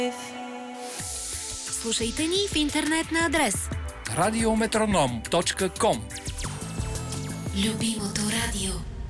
Слушайте ни в интернет на адрес radiometronom.com. Любимото радио.